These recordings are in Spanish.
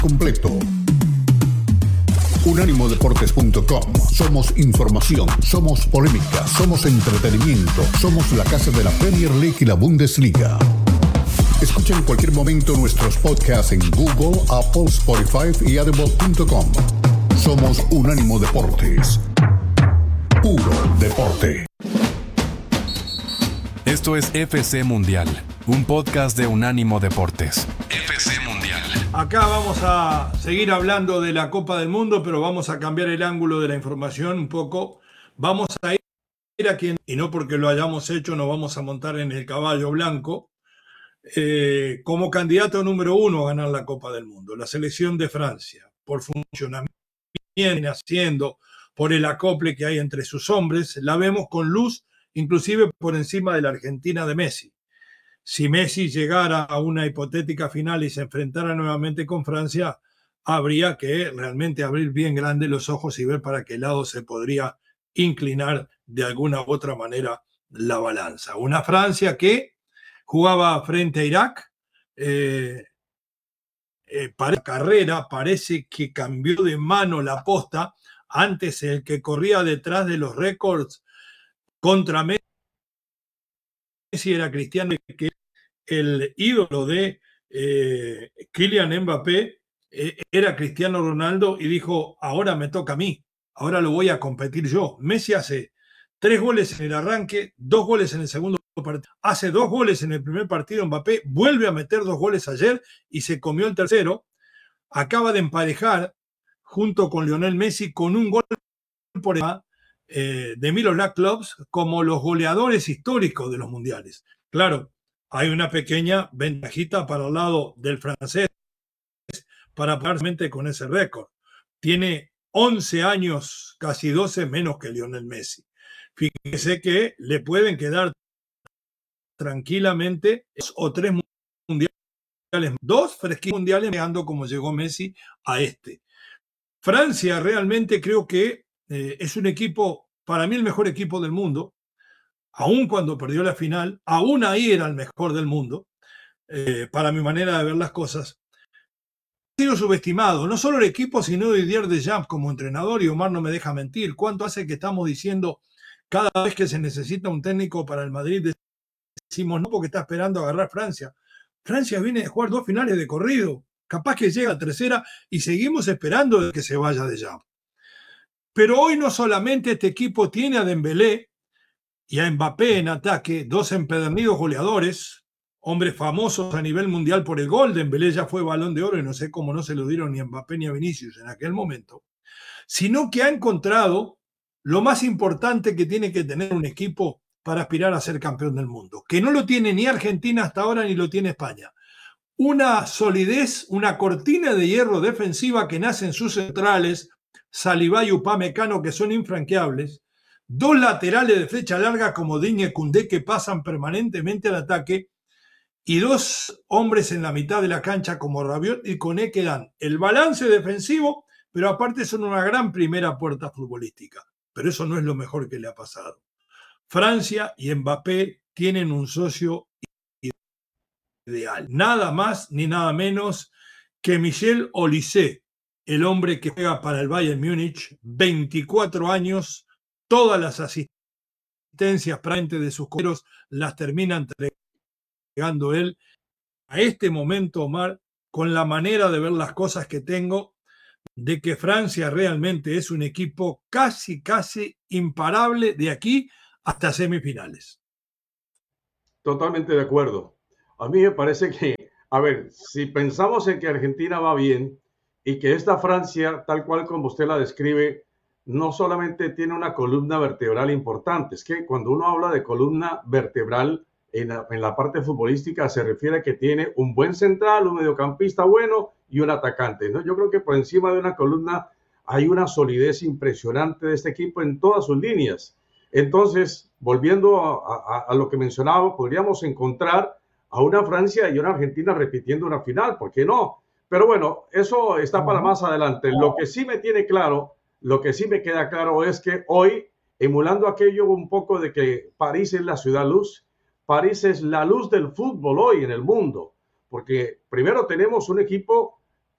completo. Unánimodeportes.com. Somos información, somos polémica, somos entretenimiento, somos la casa de la Premier League y la Bundesliga. Escucha en cualquier momento nuestros podcasts en Google, Apple, Spotify y Audible.com. Somos Unánimo Deportes. Puro deporte. Esto es FC Mundial, un podcast de Unánimo Deportes. FC Mundial. Acá vamos a seguir hablando de la Copa del Mundo, pero vamos a cambiar el ángulo de la información un poco. Vamos a ir a quien, y no porque lo hayamos hecho, nos vamos a montar en el caballo blanco, como candidato número 1 a ganar la Copa del Mundo, la selección de Francia, por funcionamiento, viene haciendo, por el acople que hay entre sus hombres, la vemos con luz, inclusive por encima de la Argentina de Messi. Si Messi llegara a una hipotética final y se enfrentara nuevamente con Francia, habría que realmente abrir bien grande los ojos y ver para qué lado se podría inclinar de alguna u otra manera la balanza. Una Francia que jugaba frente a Irak, para carrera parece que cambió de mano la posta. Antes el que corría detrás de los récords contra Messi era Cristiano, que el ídolo de Kylian Mbappé era Cristiano Ronaldo, y dijo, ahora me toca a mí, ahora lo voy a competir yo. Messi hace 3 goles en el arranque, 2 goles en el segundo partido, hace 2 goles en el primer partido. Mbappé vuelve a meter 2 goles ayer y se comió el tercero. Acaba de emparejar junto con Lionel Messi con un gol por encima de Milo Black Clubs como los goleadores históricos de los mundiales. Claro, hay una pequeña ventajita para el lado del francés para pararse con ese récord. Tiene 11 años, casi 12 menos que Lionel Messi. Fíjese que le pueden quedar tranquilamente 2 o 3 mundiales, 2 fresquitos mundiales, llegando como llegó Messi a este. Francia realmente creo que es un equipo, para mí el mejor equipo del mundo, aún cuando perdió la final, aún ahí era el mejor del mundo, para mi manera de ver las cosas. Ha sido subestimado, no solo el equipo, sino Didier Deschamps como entrenador, y Omar no me deja mentir. ¿Cuánto hace que estamos diciendo cada vez que se necesita un técnico para el Madrid? Decimos no, porque está esperando agarrar Francia. Francia viene de jugar 2 finales de corrido, capaz que llega a tercera y seguimos esperando que se vaya Deschamps. Pero hoy no solamente este equipo tiene a Dembélé y a Mbappé en ataque, 2 empedernidos goleadores, hombres famosos a nivel mundial por el gol. Dembélé ya fue Balón de Oro y no sé cómo no se lo dieron ni a Mbappé ni a Vinicius en aquel momento, sino que ha encontrado lo más importante que tiene que tener un equipo para aspirar a ser campeón del mundo, que no lo tiene ni Argentina hasta ahora ni lo tiene España. Una solidez, una cortina de hierro defensiva que nace en sus centrales, Saliba y Upamecano, que son infranqueables, 2 laterales de flecha larga como Digne y Koundé, que pasan permanentemente al ataque, y 2 hombres en la mitad de la cancha como Rabiot y Koné, que dan el balance defensivo, pero aparte son una gran primera puerta futbolística. Pero eso no es lo mejor que le ha pasado. Francia y Mbappé tienen un socio ideal, nada más ni nada menos que Michel Olise, el hombre que juega para el Bayern Múnich, 24 años, todas las asistencias frente de sus compañeros las termina entregando él. A este momento, Omar, con la manera de ver las cosas que tengo, de que Francia realmente es un equipo casi imparable de aquí hasta semifinales. Totalmente de acuerdo. A mí me parece que, a ver, si pensamos en que Argentina va bien y que esta Francia, tal cual como usted la describe, no solamente tiene una columna vertebral importante, es que cuando uno habla de columna vertebral en la parte futbolística se refiere a que tiene un buen central, un mediocampista bueno y un atacante, ¿no? Yo creo que por encima de una columna hay una solidez impresionante de este equipo en todas sus líneas. Entonces, volviendo a lo que mencionaba, podríamos encontrar a una Francia y una Argentina repitiendo una final, ¿por qué no? Pero bueno, eso está para más adelante. Lo que sí me tiene claro, lo que sí me queda claro es que hoy, emulando aquello un poco de que París es la ciudad luz, París es la luz del fútbol hoy en el mundo, porque primero tenemos un equipo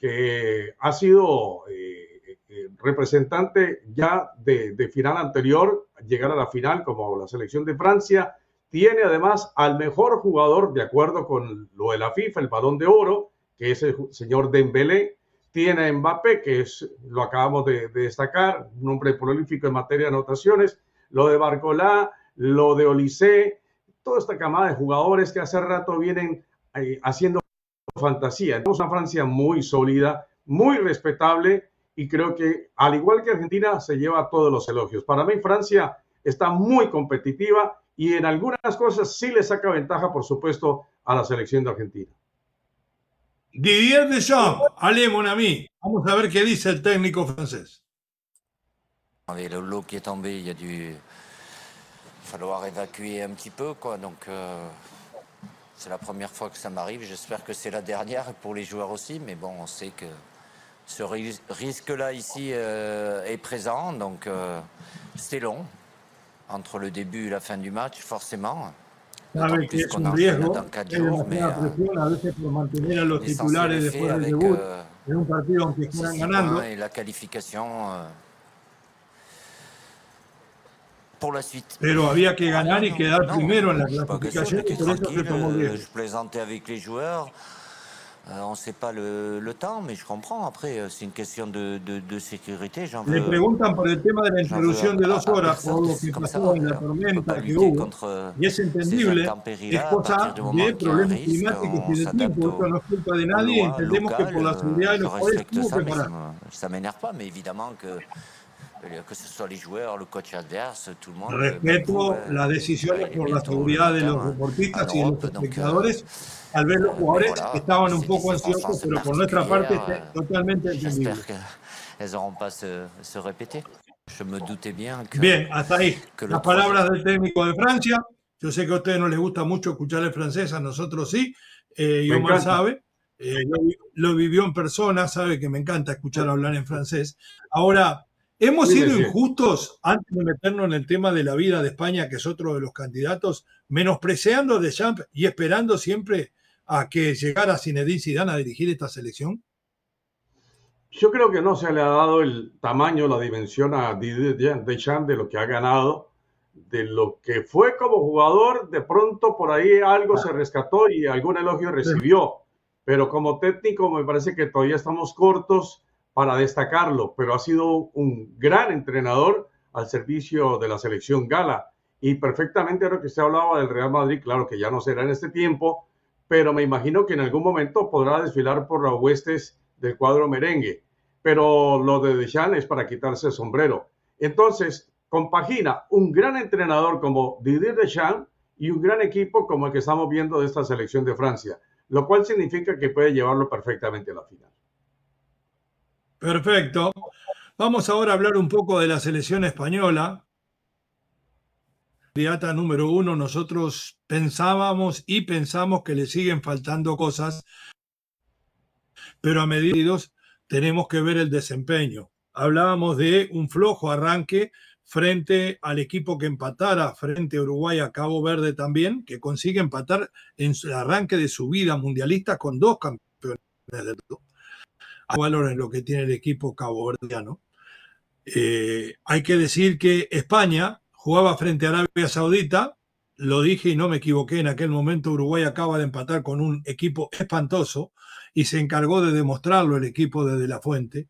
que ha sido representante ya de final anterior, llegar a la final como la selección de Francia. Tiene además al mejor jugador, de acuerdo con lo de la FIFA, el Balón de Oro, que es el señor Dembélé. Tiene a Mbappé, que lo acabamos de destacar, un hombre prolífico en materia de anotaciones. Lo de Barcola, lo de Olise, toda esta camada de jugadores que hace rato vienen haciendo fantasía. Tenemos una Francia muy sólida, muy respetable, y creo que, al igual que Argentina, se lleva todos los elogios. Para mí, Francia está muy competitiva y en algunas cosas sí le saca ventaja, por supuesto, a la selección de Argentina. Didier Deschamps, allez mon ami, vamos a ver qué dice el técnico francés. Avec l'eau qui est tombée, il y a dû falloir évacuer un petit peu, quoi. Donc c'est la première fois que ça m'arrive. J'espère que c'est la dernière pour les joueurs aussi. Mais bon, on sait que ce risque-là ici est présent. Donc c'était long entre le début et la fin du match, forcément. Sabe que es un riesgo, hay demasiada presión a veces por mantener a los titulares después del debut en un partido aunque fueran ganando. Y la calificación pour la suite. Pero había que ganar y quedar primero en la clasificación, y por eso se tomó el riesgo. Je plaisantais avec les joueurs. On ne sait pas le temps, mais je comprends. Après, c'est une question de sécurité. Le preguntan por el tema de la introducción de 2 horas, por lo que pasó en la tormenta que hubo, y es entendible, es cosa de problemas climáticos y de tiempo. Esto no es culpa de nadie, entendemos que por la seguridad de los jugadores tuvo que parar. Ça m'énerve pas, mais évidemment que ce soit les joueurs, le coach adverse, tout le monde. Respeto las decisiones por la seguridad de los deportistas y de los espectadores. Tal vez los jugadores estaban un poco ansiosos, pero por nuestra parte es totalmente entendible. Elles n'auront pas se répéter. Je me doutais bien que. Bien, hasta ahí. Las palabras del técnico de Francia. Yo sé que a ustedes no les gusta mucho escuchar el francés, a nosotros sí. Y Omar sabe, lo vivió en persona, sabe que me encanta escuchar hablar en francés. Ahora, ¿hemos sido injustos, antes de meternos en el tema de la vida de España, que es otro de los candidatos, menospreciando a Deschamps y esperando siempre a que llegara Zinedine Zidane a dirigir esta selección? Yo creo que no se le ha dado el tamaño, la dimensión a Didier Deschamps de lo que ha ganado, de lo que fue como jugador. De pronto por ahí algo se rescató y algún elogio recibió, pero como técnico me parece que todavía estamos cortos para destacarlo, pero ha sido un gran entrenador al servicio de la selección gala. Y perfectamente lo que usted hablaba del Real Madrid, claro que ya no será en este tiempo, pero me imagino que en algún momento podrá desfilar por las huestes del cuadro merengue. Pero lo de Deschamps es para quitarse el sombrero. Entonces, compagina un gran entrenador como Didier Deschamps y un gran equipo como el que estamos viendo de esta selección de Francia, lo cual significa que puede llevarlo perfectamente a la final. Perfecto. Vamos ahora a hablar un poco de la selección española. Candidata número 1, nosotros pensábamos y pensamos que le siguen faltando cosas, pero a medida tenemos que ver el desempeño. Hablábamos de un flojo arranque frente al equipo que empatara frente a Uruguay, a Cabo Verde también, que consigue empatar en el arranque de su vida mundialista con 2 campeones del mundo. Valor en lo que tiene el equipo caboverdiano. Hay que decir que España jugaba frente a Arabia Saudita, lo dije y no me equivoqué, en aquel momento Uruguay acaba de empatar con un equipo espantoso y se encargó de demostrarlo el equipo de la Fuente.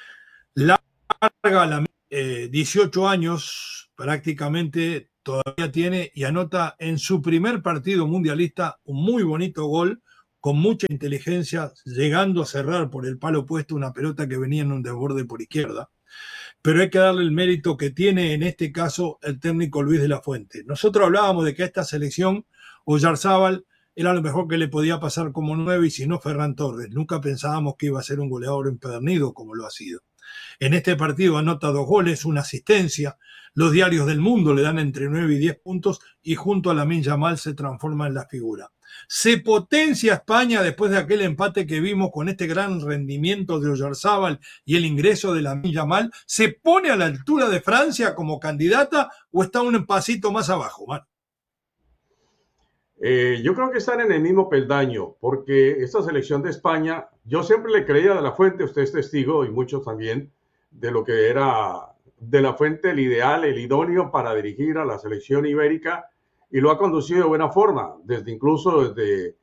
Larga, 18 años prácticamente todavía tiene y anota en su primer partido mundialista un muy bonito gol, con mucha inteligencia, llegando a cerrar por el palo opuesto una pelota que venía en un desborde por izquierda. Pero hay que darle el mérito que tiene en este caso el técnico Luis de la Fuente. Nosotros hablábamos de que a esta selección Oyarzábal era lo mejor que le podía pasar como 9 y si no Ferran Torres. Nunca pensábamos que iba a ser un goleador empedernido como lo ha sido. En este partido anota 2 goles, una asistencia. Los diarios del mundo le dan entre 9 y 10 puntos y junto a Lamine Yamal se transforma en la figura. Se potencia España después de aquel empate que vimos con este gran rendimiento de Oyarzábal y el ingreso de Lamine Yamal. ¿Se pone a la altura de Francia como candidata o está un pasito más abajo, Mar? Yo creo que están en el mismo peldaño, porque esta selección de España, yo siempre le creía de la Fuente, usted es testigo y muchos también, de lo que era de la Fuente el ideal, el idóneo para dirigir a la selección ibérica, y lo ha conducido de buena forma, incluso desde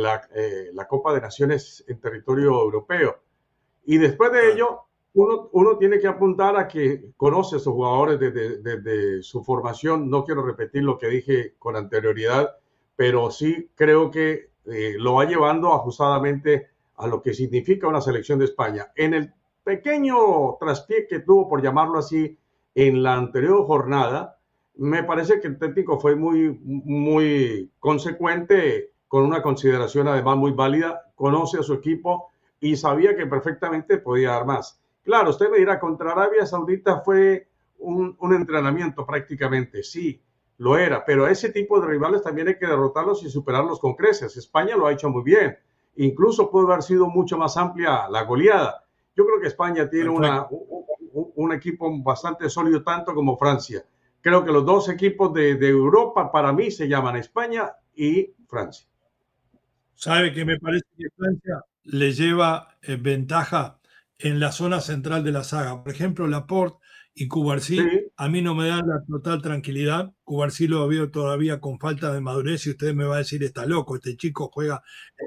la Copa de Naciones en territorio europeo. Y después de ello, uno tiene que apuntar a que conoce a sus jugadores desde su formación. No quiero repetir lo que dije con anterioridad, pero sí creo que lo va llevando ajustadamente a lo que significa una selección de España. En el pequeño traspié que tuvo, por llamarlo así, en la anterior jornada, me parece que el técnico fue muy consecuente, con una consideración además muy válida, conoce a su equipo y sabía que perfectamente podía dar más. Claro, usted me dirá, contra Arabia Saudita fue un entrenamiento prácticamente, sí, lo era, pero a ese tipo de rivales también hay que derrotarlos y superarlos con creces. España lo ha hecho muy bien, incluso puede haber sido mucho más amplia la goleada. Yo creo que España tiene un equipo bastante sólido, tanto como Francia. Creo que los dos equipos de Europa para mí se llaman España y Francia. Sabe que me parece que Francia le lleva ventaja en la zona central de la saga. Por ejemplo, Laporte y Cubarsí, sí, a mí no me dan la total tranquilidad. Cubarsí lo veo todavía con falta de madurez y usted me va a decir, está loco, este chico juega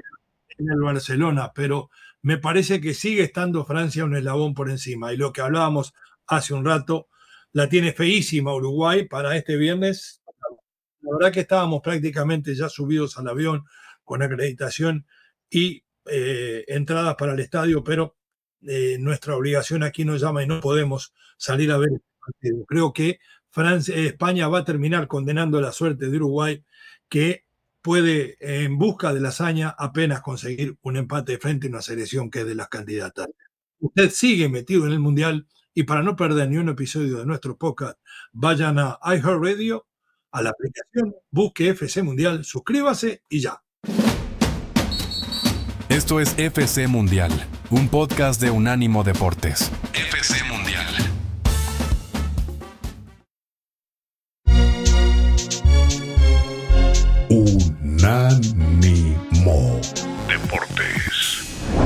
en el Barcelona, pero me parece que sigue estando Francia un eslabón por encima. Y lo que hablábamos hace un rato, la tiene feísima Uruguay para este viernes. La verdad que estábamos prácticamente ya subidos al avión con acreditación y entradas para el estadio, pero nuestra obligación aquí nos llama y no podemos salir a ver este partido. Creo que España va a terminar condenando la suerte de Uruguay, que puede, en busca de la hazaña, apenas conseguir un empate frente a una selección que es de las candidatas. Usted sigue metido en el Mundial y para no perder ni un episodio de nuestro podcast, vayan a iHeartRadio, a la aplicación, busque FC Mundial, suscríbase y ya. Esto es FC Mundial, un podcast de Unánimo Deportes. FC Mundial. Unánimo Deportes.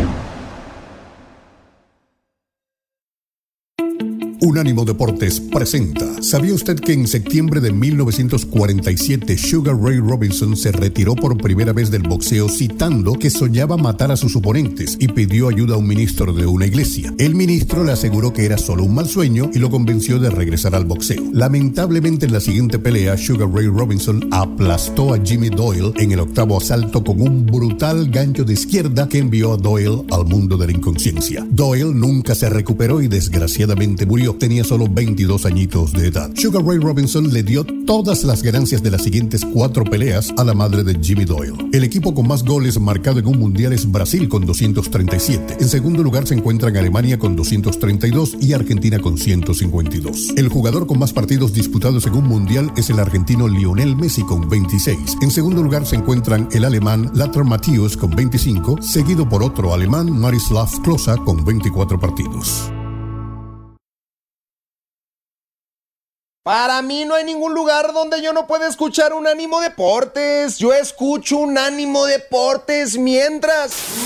Unánimo Deportes presenta. ¿Sabía usted que en septiembre de 1947 Sugar Ray Robinson se retiró por primera vez del boxeo citando que soñaba matar a sus oponentes y pidió ayuda a un ministro de una iglesia? El ministro le aseguró que era solo un mal sueño y lo convenció de regresar al boxeo. Lamentablemente, en la siguiente pelea, Sugar Ray Robinson aplastó a Jimmy Doyle en el octavo asalto con un brutal gancho de izquierda que envió a Doyle al mundo de la inconsciencia. Doyle nunca se recuperó y desgraciadamente murió. Tenía solo 22 añitos de edad. Sugar Ray Robinson le dio todas las ganancias de las siguientes 4 peleas a la madre de Jimmy Doyle. El equipo con más goles marcado en un mundial es Brasil con 237. En segundo lugar se encuentran Alemania con 232 y Argentina con 152. El jugador con más partidos disputados en un mundial es el argentino Lionel Messi con 26. En segundo lugar se encuentran el alemán Lothar Matthäus con 25, seguido por otro alemán, Miroslav Klose, con 24 partidos. Para mí no hay ningún lugar donde yo no pueda escuchar Unánimo Deportes. Yo escucho Unánimo Deportes mientras...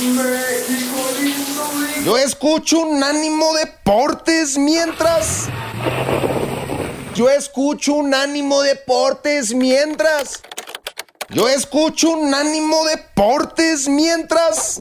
Yo escucho Unánimo Deportes mientras... Yo escucho Unánimo Deportes mientras... Yo escucho Unánimo Deportes mientras...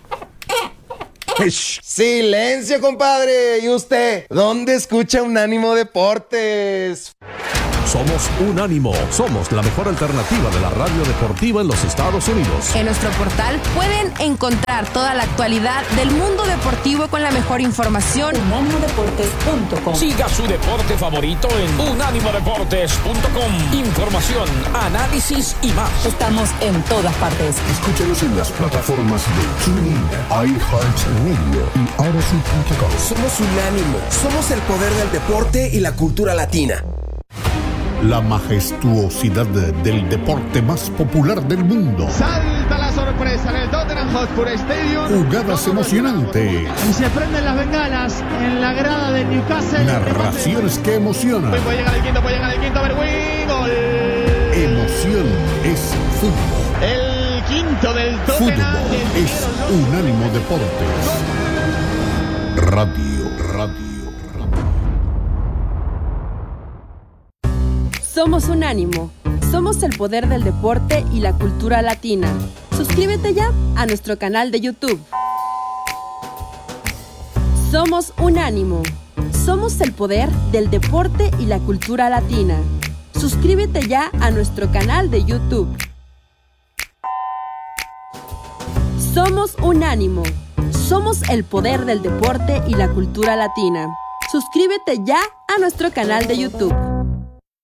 Silencio, compadre. ¿Y usted? ¿Dónde escucha Unánimo Deportes? Somos Unánimo, somos la mejor alternativa de la radio deportiva en los Estados Unidos. En nuestro portal pueden encontrar toda la actualidad del mundo deportivo con la mejor información. unánimodeportes.com. Siga su deporte favorito en unánimodeportes.com. Información, análisis y más. Estamos en todas partes. Escúchanos en las plataformas de TuneIn, iHeartRadio y Odyssey.com. Somos Unánimo, somos el poder del deporte y la cultura latina. La majestuosidad del deporte más popular del mundo. Salta la sorpresa en el Tottenham Hotspur Stadium. Jugadas emocionantes. Y se prenden las bengalas en la grada de Newcastle. Narraciones que emocionan. Puede llegar el quinto, a ver, gol. Emoción es fútbol. El quinto del Tottenham. Fútbol es Unánimo Deportes. Radio. Somos Unánimo. Somos el poder del deporte y la cultura latina. Suscríbete ya a nuestro canal de YouTube. Somos Unánimo. Somos el poder del deporte y la cultura latina. Suscríbete ya a nuestro canal de YouTube. Somos Unánimo. Somos el poder del deporte y la cultura latina. Suscríbete ya a nuestro canal de YouTube.